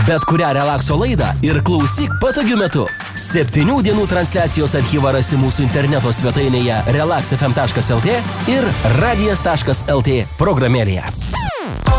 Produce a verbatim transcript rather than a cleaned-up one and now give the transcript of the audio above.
bet kurią relakso laidą ir klausyk patogiu metu. Septynių dienų transliacijos archyvą rasi mūsų interneto svetainėje relax f m taškas l t ir radijas taškas l t programėlėje.